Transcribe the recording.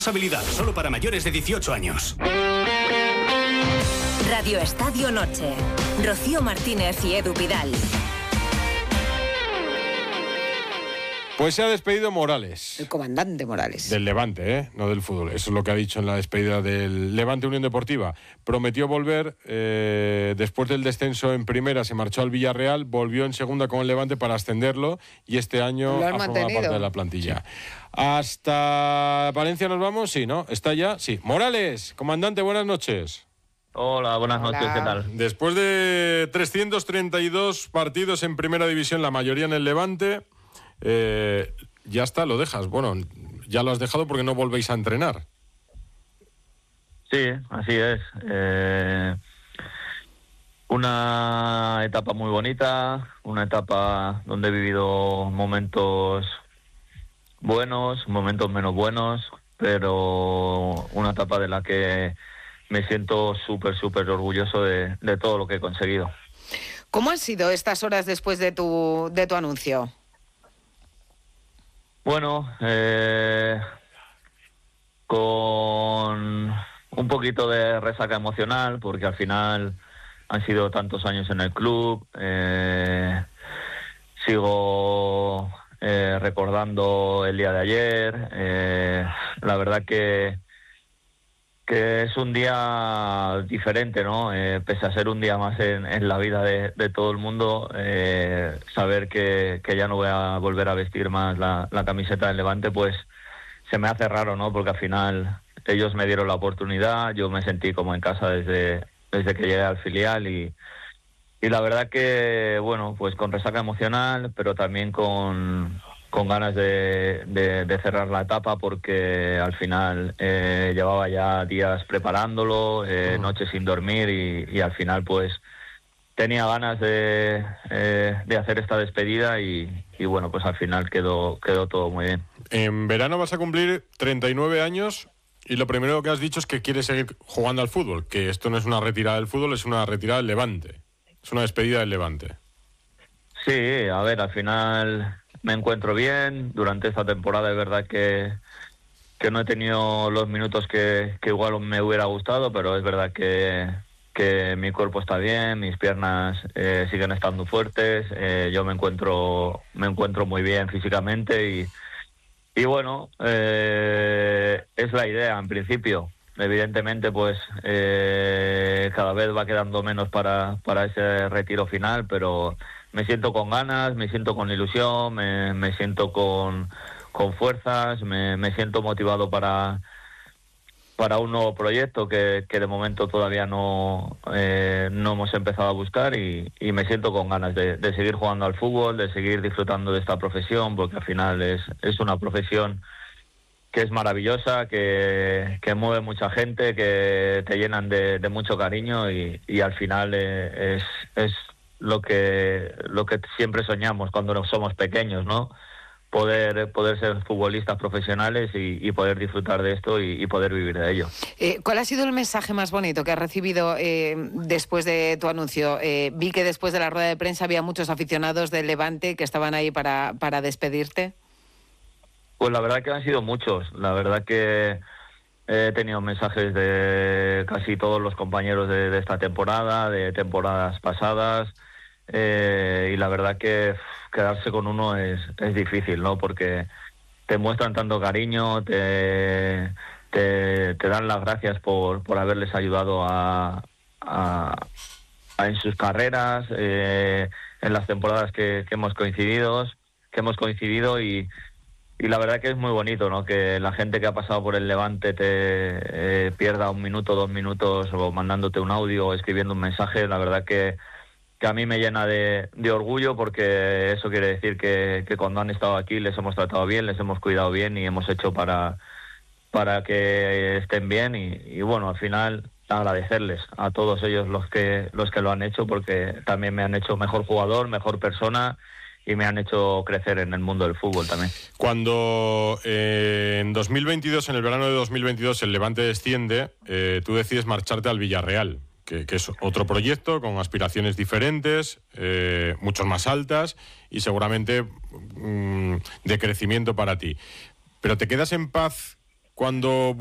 Responsabilidad solo para mayores de 18 años. Radio Estadio Noche. Rocío Martínez y Edu Pidal. Pues se ha despedido Morales. El comandante Morales. Del Levante, no del fútbol. Eso es lo que ha dicho en la despedida del Levante Unión Deportiva. Prometió volver después del descenso en primera, se marchó al Villarreal, volvió en segunda con el Levante para ascenderlo y este año ha formado parte de la plantilla. Sí. ¿Hasta Valencia nos vamos? Sí, ¿no? ¿Está ya? Sí. Morales, comandante, buenas noches. Hola, buenas noches, ¿qué tal? Después de 332 partidos en primera división, la mayoría en el Levante... ya está, lo dejas. Bueno, ya lo has dejado porque no volvéis a entrenar. Sí, así es. Una etapa muy bonita, una etapa donde he vivido momentos buenos, momentos menos buenos, pero una etapa de la que me siento súper orgulloso de todo lo que he conseguido. ¿Cómo han sido estas horas después de tu anuncio? Bueno, con un poquito de resaca emocional, porque al final han sido tantos años en el club, sigo recordando el día de ayer, la verdad que es un día diferente, ¿no? Pese a ser un día más en la vida de todo el mundo, saber que ya no voy a volver a vestir más la camiseta del Levante, pues se me hace raro, ¿no? Porque al final ellos me dieron la oportunidad, yo me sentí como en casa desde que llegué al filial y la verdad que, bueno, pues con resaca emocional, pero también con ganas de cerrar la etapa, porque al final llevaba ya días preparándolo, noches sin dormir y al final pues tenía ganas de hacer esta despedida y bueno, pues al final quedó todo muy bien. En verano vas a cumplir 39 años y lo primero que has dicho es que quieres seguir jugando al fútbol, que esto no es una retirada del fútbol, es una retirada del Levante, es una despedida del Levante. Sí, a ver, al final me encuentro bien. Durante esta temporada es verdad que no he tenido los minutos que igual me hubiera gustado, pero es verdad que mi cuerpo está bien, mis piernas siguen estando fuertes, yo me encuentro muy bien físicamente y bueno, es la idea en principio. Evidentemente pues cada vez va quedando menos para ese retiro final, pero me siento con ganas, me siento con ilusión, me siento con fuerzas, me siento motivado para un nuevo proyecto que de momento todavía no hemos empezado a buscar y me siento con ganas de seguir jugando al fútbol, de seguir disfrutando de esta profesión, porque al final es una profesión que es maravillosa, que mueve mucha gente, que te llenan de mucho cariño y al final es lo que siempre soñamos cuando somos pequeños, ¿no? Poder ser futbolistas profesionales y poder disfrutar de esto y poder vivir de ello. ¿Cuál ha sido el mensaje más bonito que has recibido después de tu anuncio? Vi que después de la rueda de prensa había muchos aficionados del Levante que estaban ahí para despedirte. Pues la verdad que han sido muchos. La verdad que he tenido mensajes de casi todos los compañeros de esta temporada, de temporadas pasadas, y la verdad que quedarse con uno es difícil, ¿no? Porque te muestran tanto cariño, te dan las gracias por haberles ayudado en sus carreras, en las temporadas que hemos coincidido y la verdad que es muy bonito, ¿no? Que la gente que ha pasado por el Levante te pierda 1 minuto, 2 minutos o mandándote un audio o escribiendo un mensaje. La verdad que a mí me llena de orgullo, porque eso quiere decir que cuando han estado aquí les hemos tratado bien, les hemos cuidado bien y hemos hecho para que estén bien y bueno, al final agradecerles a todos ellos los que lo han hecho, porque también me han hecho mejor jugador, mejor persona y me han hecho crecer en el mundo del fútbol también. Cuando en 2022, en el verano de 2022, el Levante desciende, tú decides marcharte al Villarreal, que es otro proyecto con aspiraciones diferentes, mucho más altas y seguramente de crecimiento para ti. Pero ¿te quedas en paz cuando